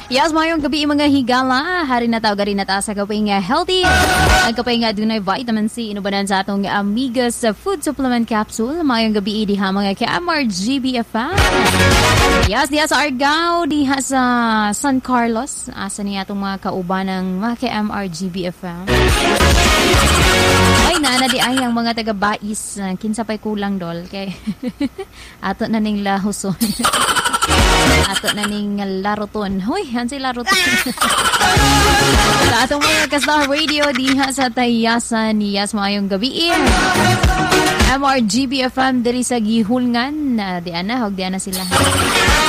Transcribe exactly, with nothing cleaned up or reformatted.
Yes, mayong gabi mga higala. Hari na tao gari na ta sa kapay nga healthy. Ang kapay nga dunay vitamin C. Inubanan sa atong Amigas Food Supplement Capsule. Mayong gabi di ha mga ka-M R G B F M. Yes, diha sa Argao, diha sa San Carlos. Asa niya itong mga kauban ng mga ka-M R G B F M. Ay, naana di ay ang mga taga-bais. Kinsa pa'y kulang dol. Kay ato na ning lahuson. Ato na ning laruton. Hoy, hansi laruton. Sa atong mga ka-Star Radio, diha sa Tayasan, niyas maayong gabi. M R G B F M diri sa Gihulngan. Uh, di ana, hog di ana sila.